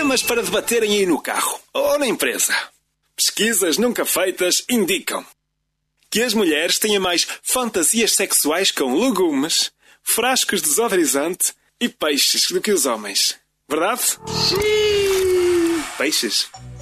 Temas para debaterem aí no carro ou na empresa. Pesquisas nunca feitas indicam que as mulheres têm mais fantasias sexuais com legumes, frascos de desodorizante e peixes do que os homens. Verdade? Sim! Peixes?